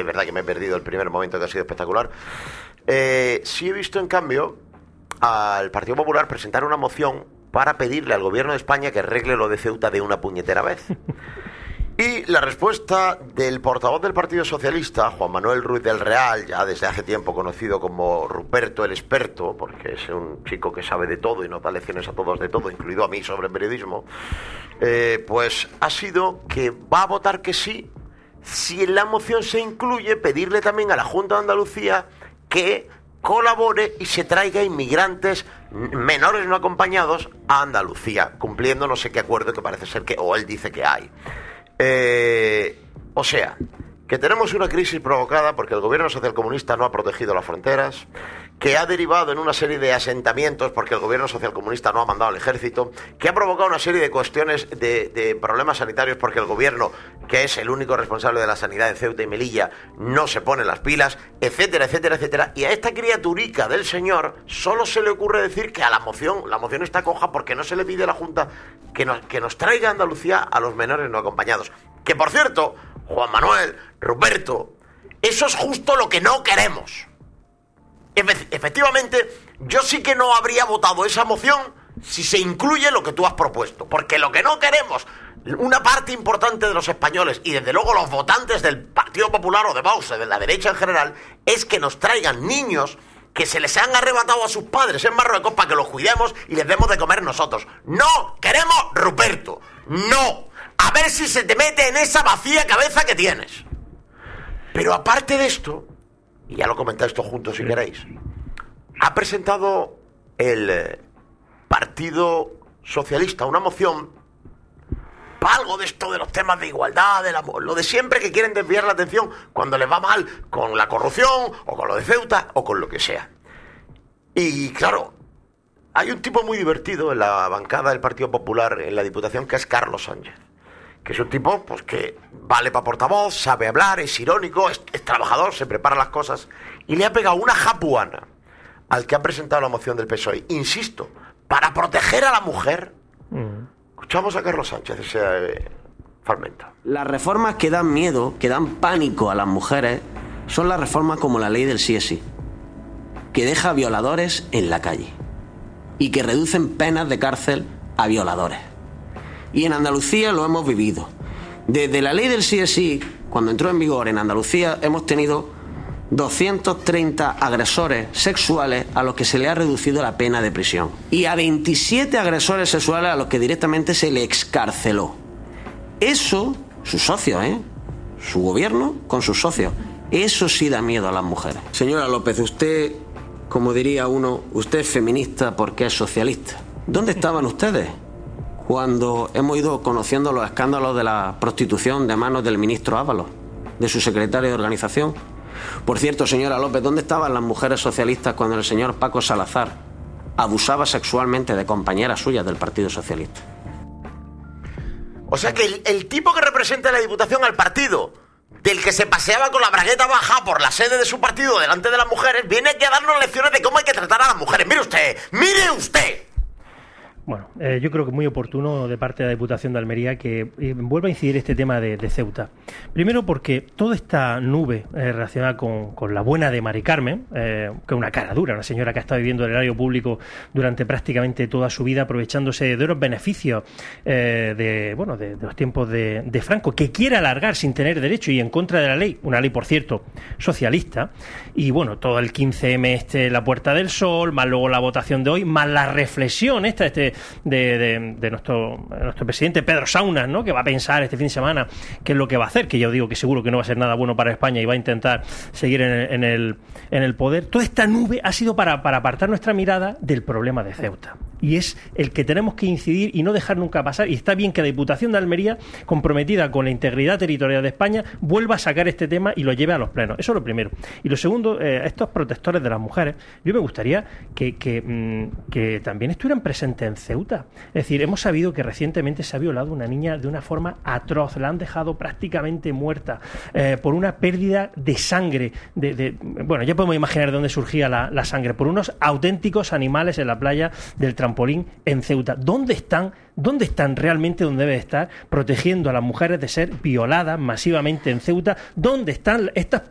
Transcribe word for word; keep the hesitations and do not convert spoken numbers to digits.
es verdad que me he perdido el primer momento, que ha sido espectacular. Eh, sí he visto, en cambio, al Partido Popular presentar una moción para pedirle al gobierno de España que arregle lo de Ceuta de una puñetera vez. Y la respuesta del portavoz del Partido Socialista, Juan Manuel Ruiz del Real, ya desde hace tiempo conocido como Ruperto el experto, porque es un chico que sabe de todo y nos da lecciones a todos de todo, incluido a mí sobre periodismo, eh, pues ha sido que va a votar que sí, si en la moción se incluye pedirle también a la Junta de Andalucía que colabore y se traiga inmigrantes menores no acompañados a Andalucía, cumpliendo no sé qué acuerdo que parece ser que, o él dice que hay. Eh, o sea, que tenemos una crisis provocada porque el gobierno socialcomunista no ha protegido las fronteras, que ha derivado en una serie de asentamientos porque el gobierno socialcomunista no ha mandado al ejército, que ha provocado una serie de cuestiones de, de problemas sanitarios porque el gobierno, que es el único responsable de la sanidad en Ceuta y Melilla, no se pone las pilas, etcétera, etcétera, etcétera. Y a esta criaturica del señor solo se le ocurre decir que a la moción, la moción está coja porque no se le pide a la Junta que nos, que nos traiga a Andalucía a los menores no acompañados. Que, por cierto, Juan Manuel, Ruperto, eso es justo lo que no queremos. Efe- efectivamente, yo sí que no habría votado esa moción si se incluye lo que tú has propuesto, porque lo que no queremos, una parte importante de los españoles y desde luego los votantes del Partido Popular o de Vox, de la derecha en general, es que nos traigan niños que se les han arrebatado a sus padres en Marruecos para que los cuidemos y les demos de comer nosotros. No queremos, Ruperto, no. A ver si se te mete en esa vacía cabeza que tienes. Pero aparte de esto, y ya lo comentáis todos juntos si queréis, ha presentado el eh, Partido Socialista una moción para algo de esto de los temas de igualdad, de la, lo de siempre, que quieren desviar la atención cuando les va mal con la corrupción o con lo de Ceuta o con lo que sea. Y claro, hay un tipo muy divertido en la bancada del Partido Popular en la Diputación, que es Carlos Sánchez, que es un tipo pues que vale para portavoz, sabe hablar, es irónico, es, es trabajador, se prepara las cosas, y le ha pegado una japuana al que ha presentado la moción del P S O E, insisto, para proteger a la mujer. Mm. Escuchamos a Carlos Sánchez, ese eh, fragmento. Las reformas que dan miedo, que dan pánico a las mujeres, son las reformas como la ley del sí es sí, que deja a violadores en la calle y que reducen penas de cárcel a violadores. Y en Andalucía lo hemos vivido. Desde la ley del sí es sí, cuando entró en vigor en Andalucía, hemos tenido doscientos treinta agresores sexuales a los que se le ha reducido la pena de prisión. Y a veintisiete agresores sexuales a los que directamente se le excarceló. Eso, sus socios, ¿eh? Su gobierno con sus socios. Eso sí da miedo a las mujeres. Señora López, usted, como diría uno, usted es feminista porque es socialista. ¿Dónde estaban ustedes cuando hemos ido conociendo los escándalos de la prostitución de manos del ministro Ábalos, de su secretario de organización? Por cierto, señora López, ¿dónde estaban las mujeres socialistas cuando el señor Paco Salazar abusaba sexualmente de compañeras suyas del Partido Socialista? O sea que el, el tipo que representa la Diputación al partido, del que se paseaba con la bragueta baja por la sede de su partido delante de las mujeres, viene aquí a darnos lecciones de cómo hay que tratar a las mujeres. ¡Mire usted! ¡Mire usted! Bueno, eh, yo creo que es muy oportuno de parte de la Diputación de Almería que eh, vuelva a incidir este tema de, de Ceuta. Primero porque toda esta nube eh, relacionada con, con la buena de Mari Carmen, eh, que es una cara dura, una señora que ha estado viviendo el erario público durante prácticamente toda su vida, aprovechándose de los beneficios eh, de, bueno, de, de los tiempos de, de Franco, que quiere alargar sin tener derecho y en contra de la ley, una ley, por cierto, socialista, y bueno, todo el quince eme este, la Puerta del Sol, más luego la votación de hoy, más la reflexión esta, este De, de, de nuestro, nuestro presidente Pedro Saunas, ¿no? Que va a pensar este fin de semana qué es lo que va a hacer, que yo digo que seguro que no va a ser nada bueno para España y va a intentar seguir en el, en el, en el poder. Toda esta nube ha sido para, para apartar nuestra mirada del problema de Ceuta. Y es el que tenemos que incidir y no dejar nunca pasar. Y está bien que la Diputación de Almería, comprometida con la integridad territorial de España, vuelva a sacar este tema y lo lleve a los plenos. Eso es lo primero. Y lo segundo, eh, estos protectores de las mujeres, yo me gustaría que, que, mmm, que también estuvieran presentes en Ceuta. Es decir, hemos sabido que recientemente se ha violado una niña de una forma atroz. La han dejado prácticamente muerta eh, por una pérdida de sangre. De, de, bueno, ya podemos imaginar de dónde surgía la, la sangre. Por unos auténticos animales en la playa del Trampolín en Ceuta. ¿Dónde están, dónde están realmente donde debe estar protegiendo a las mujeres de ser violadas masivamente en Ceuta? ¿Dónde están estas